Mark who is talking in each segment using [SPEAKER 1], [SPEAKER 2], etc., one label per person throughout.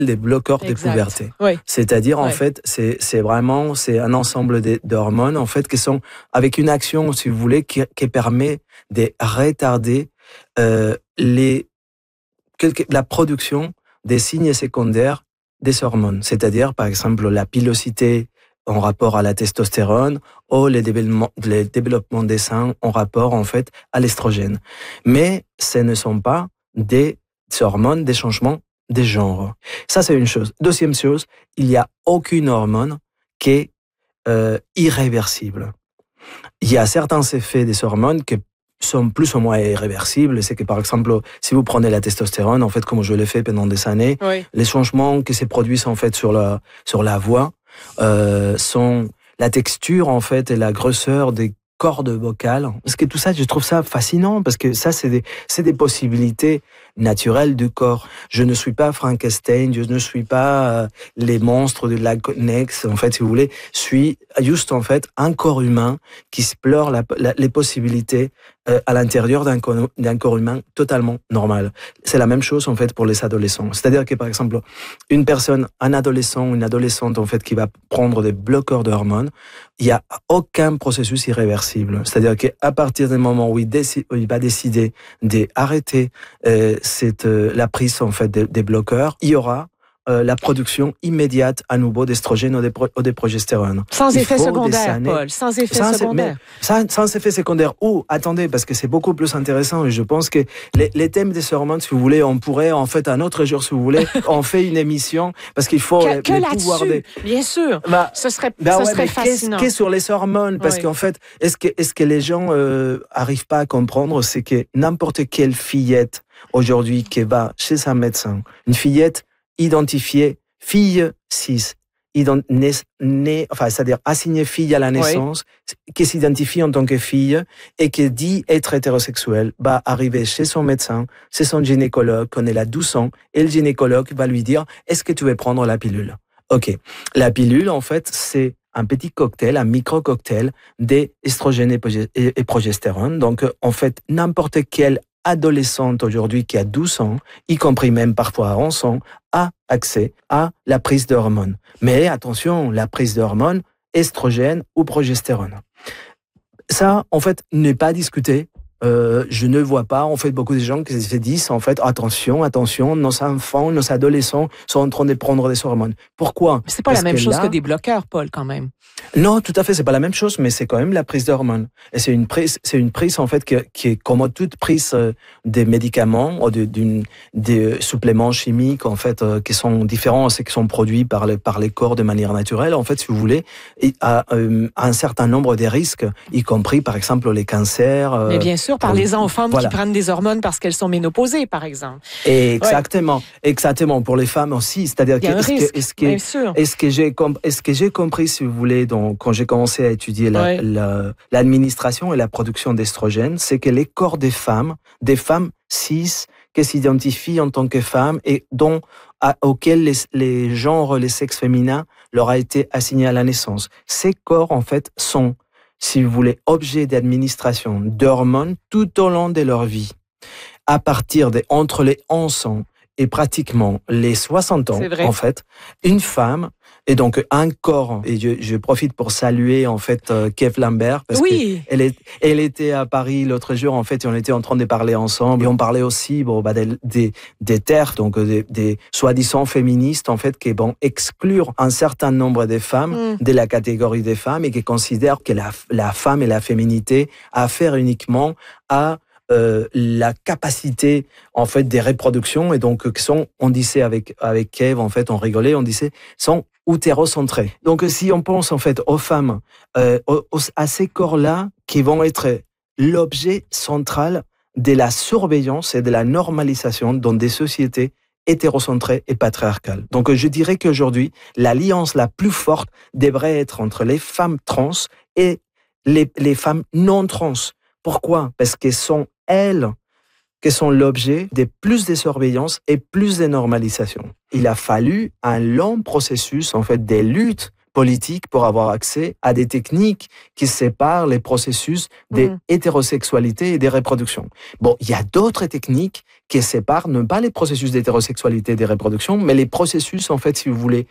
[SPEAKER 1] des bloqueurs de puberté.
[SPEAKER 2] Oui.
[SPEAKER 1] C'est-à-dire, en fait, c'est un ensemble d'hormones, en fait, qui sont avec une action, si vous voulez, qui permet de retarder la production des signes secondaires des hormones. C'est-à-dire, par exemple, la pilosité en rapport à la testostérone ou les développements des seins en rapport, en fait, à l'estrogène. Mais ce ne sont pas des hormones, des changements des genres. Ça, c'est une chose. Deuxième chose, il n'y a aucune hormone qui est irréversible. Il y a certains effets des hormones qui sont plus ou moins irréversibles. C'est que, par exemple, si vous prenez la testostérone, en fait, comme je l'ai fait pendant des années, les changements qui se produisent, en fait, sur la voix, sont la texture, en fait, et la grosseur des cordes vocales. Parce que tout ça, je trouve ça fascinant, parce que ça, c'est des possibilités naturelles du corps. Je ne suis pas Frankenstein, je ne suis pas les monstres de la Nex, en fait, si vous voulez. Je suis juste, en fait, un corps humain qui explore les possibilités à l'intérieur d'un corps humain totalement normal. C'est la même chose, en fait, pour les adolescents. C'est-à-dire que, par exemple, un adolescent ou une adolescente, en fait, qui va prendre des bloqueurs d'hormones, il n'y a aucun processus irréversible. C'est-à-dire qu'à partir du moment où il va décider d'arrêter la prise, en fait, des bloqueurs, il y aura la production immédiate à nouveau d'estrogène ou de progestérone.
[SPEAKER 2] Sans effet secondaire, Paul, sans effet secondaire.
[SPEAKER 1] Sans effet secondaire. Ou, attendez, parce que c'est beaucoup plus intéressant, et je pense que les thèmes des hormones, si vous voulez, on pourrait, en fait, un autre jour, si vous voulez, on fait une émission, parce qu'il faut les pouvoirs des...
[SPEAKER 2] Bien sûr, ce serait fascinant.
[SPEAKER 1] Qu'est-ce sur les hormones? Parce qu'en fait, est-ce que les gens arrivent pas à comprendre, c'est que n'importe quelle fillette, aujourd'hui, qui va chez un médecin, une fillette identifiée fille 6, c'est-à-dire assignée fille à la naissance, qui s'identifie en tant que fille et qui dit être hétérosexuelle, va arriver chez son médecin, c'est son gynécologue, quand elle a 12 ans, et le gynécologue va lui dire « Est-ce que tu veux prendre la pilule ?» Ok. La pilule, en fait, c'est un petit cocktail, un micro-cocktail d'estrogène et progestérone. Donc, en fait, n'importe quel adolescente aujourd'hui qui a 12 ans, y compris même parfois à 11 ans, a accès à la prise d'hormones. Mais attention, la prise d'hormones, estrogène ou progestérone. Ça, en fait, n'est pas discuté. Je ne vois pas, en fait, beaucoup de gens qui se disent, en fait, attention, nos enfants, nos adolescents sont en train de prendre des hormones. Pourquoi?
[SPEAKER 2] C'est pas la même chose que des bloqueurs, Paul, quand même.
[SPEAKER 1] Non, tout à fait, c'est pas la même chose, mais c'est quand même la prise d'hormones. Et c'est une prise, en fait, qui est comme toute prise des médicaments ou des suppléments chimiques, en fait, qui sont différents, c'est qui sont produits par les corps de manière naturelle, en fait, si vous voulez, à un certain nombre de risques, y compris, par exemple, les cancers.
[SPEAKER 2] Mais bien sûr, par les enfants qui prennent des hormones parce qu'elles sont ménopausées, par exemple.
[SPEAKER 1] Exactement, pour les femmes aussi. C'est-à-dire est-ce que j'ai compris, si vous voulez, donc, quand j'ai commencé à étudier l'administration et la production d'estrogène, c'est que les corps des femmes cis qui s'identifient en tant que femmes et auxquels les genres, les sexes féminins leur a été assigné à la naissance. Ces corps, en fait, sont, si vous voulez, objets d'administration d'hormones tout au long de leur vie. À partir entre les 11 ans et pratiquement les 60 ans, en fait, une femme, et donc un corps, et je profite pour saluer, en fait, Kev Lambert, parce qu'elle était à Paris l'autre jour, en fait, et on était en train de parler ensemble, et on parlait aussi des terres, donc des soi-disant féministes, en fait, qui vont exclure un certain nombre de femmes de la catégorie des femmes, et qui considèrent que la femme et la féminité affaire uniquement à la capacité, en fait, des reproductions, et donc on disait avec Kev, en fait, on rigolait, on disait, sont utérocentrés. Donc si on pense, en fait, aux femmes, à ces corps-là qui vont être l'objet central de la surveillance et de la normalisation dans des sociétés hétérocentrées et patriarcales. Donc je dirais qu'aujourd'hui, l'alliance la plus forte devrait être entre les femmes trans et les femmes non trans. Pourquoi? Parce que sont elles qui sont l'objet de plus de surveillance et plus de normalisation. Il a fallu un long processus, en fait, des luttes politique pour avoir accès à des techniques qui séparent les processus des hétérosexualités et des reproductions. Bon, il y a d'autres techniques qui séparent, non pas les processus d'hétérosexualité et des reproductions, mais les processus, en fait, si vous voulez,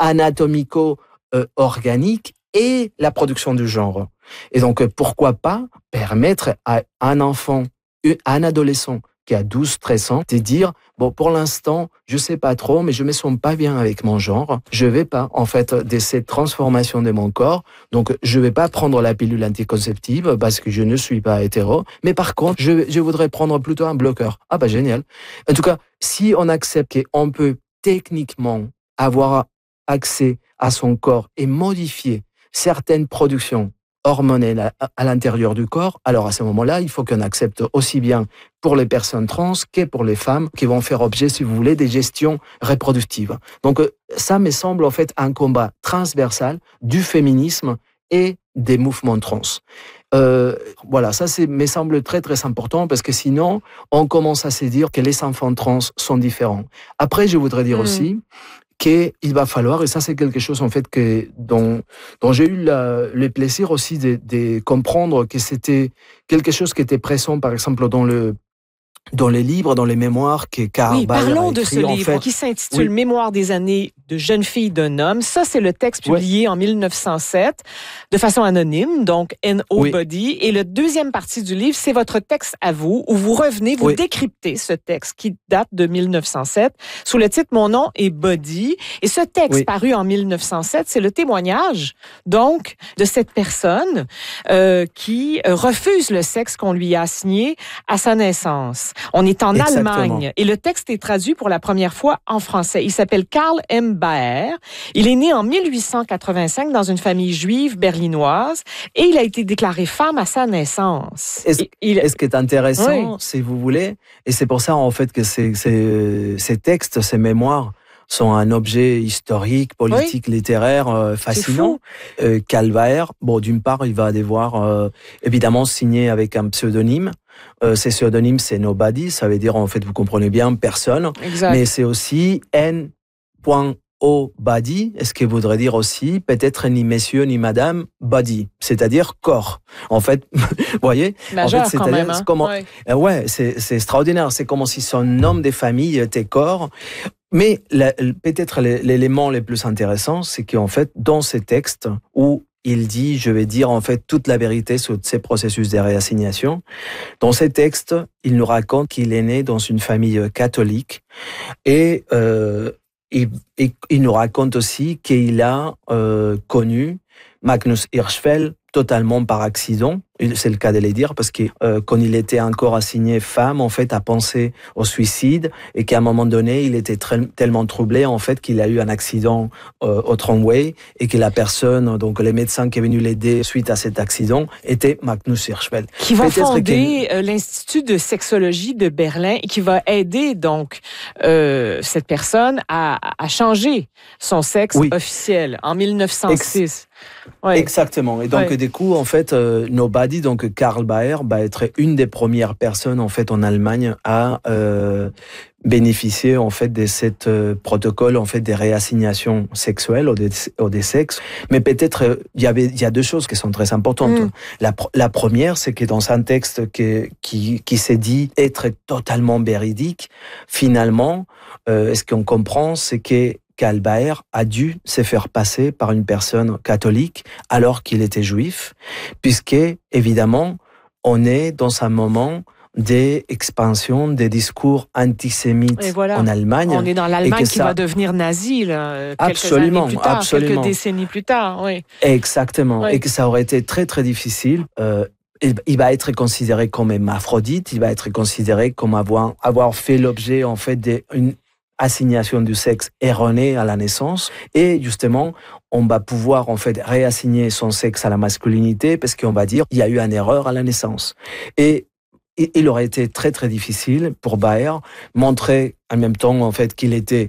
[SPEAKER 1] anatomico-organiques et la production du genre. Et donc, pourquoi pas permettre à un enfant, à un adolescent qui a 12-13 ans, de dire, bon, pour l'instant, je sais pas trop, mais je me sens pas bien avec mon genre. Je vais pas, en fait, de cette transformation de mon corps. Donc, je vais pas prendre la pilule anticonceptive parce que je ne suis pas hétéro. Mais par contre, je voudrais prendre plutôt un bloqueur. Ah, bah, génial. En tout cas, si on accepte qu'on peut techniquement avoir accès à son corps et modifier certaines productions hormonales à l'intérieur du corps, alors à ce moment-là, il faut qu'on accepte aussi bien pour les personnes trans que pour les femmes qui vont faire objet, si vous voulez, des gestions reproductives. Donc ça me semble en fait un combat transversal du féminisme et des mouvements trans. Voilà, ça me semble très très important parce que sinon, on commence à se dire que les enfants trans sont différents. Après, je voudrais dire aussi qu'il va falloir, et ça c'est quelque chose en fait dont j'ai eu le plaisir aussi de comprendre que c'était quelque chose qui était présent par exemple dans les livres, dans les mémoires que Karl Baer a écrit.
[SPEAKER 2] Parlons de ce livre qui s'intitule Mémoires des années de jeune fille d'un homme. Ça, c'est le texte publié en 1907 de façon anonyme, donc Nobody. Et la deuxième partie du livre, c'est votre texte à vous, où vous revenez, vous décryptez ce texte qui date de 1907 sous le titre « Mon nom est Body ». Et ce texte paru en 1907, c'est le témoignage, donc, de cette personne qui refuse le sexe qu'on lui a assigné à sa naissance. On est en Allemagne et le texte est traduit pour la première fois en français. Il s'appelle Karl M. Baer. Il est né en 1885 dans une famille juive berlinoise et il a été déclaré femme à sa naissance.
[SPEAKER 1] Ce qui est intéressant, si vous voulez, et c'est pour ça en fait que ces textes, ces mémoires, sont un objet historique, politique, littéraire fascinant. Karl Baer, bon, d'une part, il va devoir évidemment signer avec un pseudonyme. Ces pseudonymes, c'est Nobody, ça veut dire, en fait, vous comprenez bien, personne. Exact. Mais c'est aussi N.O.Body, ce qui voudrait dire aussi, peut-être ni monsieur ni madame, body, c'est-à-dire corps. En fait, vous voyez,
[SPEAKER 2] majeur, en fait, c'est-à-dire,
[SPEAKER 1] c'est comment, c'est extraordinaire. C'est comme si son nom de famille était corps. Mais peut-être l'élément le plus intéressant, c'est qu'en fait, dans ces textes où il dit, je vais dire en fait toute la vérité sur ces processus de réassignation, dans ces textes, il nous raconte qu'il est né dans une famille catholique et il nous raconte aussi qu'il a connu Magnus Hirschfeld totalement par accident, c'est le cas de le dire, parce que quand il était encore assigné femme, en fait, a pensé au suicide et qu'à un moment donné, il était tellement troublé, en fait, qu'il a eu un accident au tramway et que la personne, donc les médecins qui est venu l'aider suite à cet accident, était Magnus Hirschfeld.
[SPEAKER 2] Qui va fonder l'Institut de sexologie de Berlin et qui va aider donc cette personne à changer son sexe officiel en 1906.
[SPEAKER 1] Exactement. Et donc, du coup, en fait, Nobody, donc Karl Baer, va être une des premières personnes, en fait, en Allemagne à bénéficier, en fait, de cette protocole, en fait, des réassignations sexuelles ou des sexes. Mais peut-être, il y a deux choses qui sont très importantes. La première, c'est que dans un texte qui s'est dit être totalement véridique, finalement, ce qu'on comprend, c'est que Karl Baer a dû se faire passer par une personne catholique alors qu'il était juif, puisque, évidemment, on est dans un moment d'expansion des discours antisémites en Allemagne.
[SPEAKER 2] On est dans l'Allemagne qui va devenir nazie, là, quelques décennies plus tard. Oui.
[SPEAKER 1] Exactement. Et que ça aurait été très, très difficile. Il va être considéré comme hermaphrodite, il va être considéré comme avoir fait l'objet, en fait, d'une assignation du sexe erronée à la naissance, et justement on va pouvoir en fait réassigner son sexe à la masculinité parce qu'on va dire il y a eu une erreur à la naissance. Et il aurait été très très difficile pour Baer montrer en même temps en fait qu'il était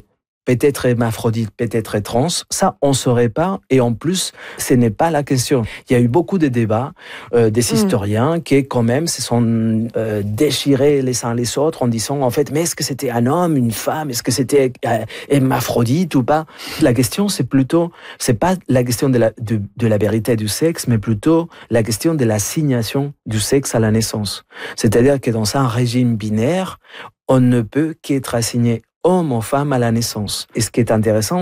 [SPEAKER 1] peut-être hermaphrodite, peut-être trans, ça on ne saurait pas, et en plus ce n'est pas la question. Il y a eu beaucoup de débats des historiens qui quand même se sont déchirés les uns les autres en disant en fait, mais est-ce que c'était un homme, une femme, est-ce que c'était hermaphrodite ou pas? La question c'est pas la question de la vérité du sexe, mais plutôt la question de l'assignation du sexe à la naissance. C'est-à-dire que dans un régime binaire, on ne peut qu'être assigné homme ou femme à la naissance. Et ce qui est intéressant,